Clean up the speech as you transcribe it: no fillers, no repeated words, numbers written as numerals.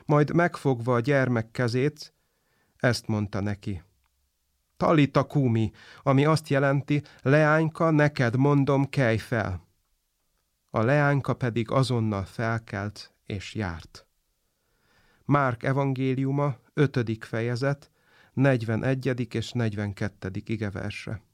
majd megfogva a gyermek kezét, ezt mondta neki. Talita kumi, ami azt jelenti, leányka, neked mondom, kelj fel. A leányka pedig azonnal felkelt és járt. Márk evangéliuma, 5. fejezet, 41. és 42. igeverse.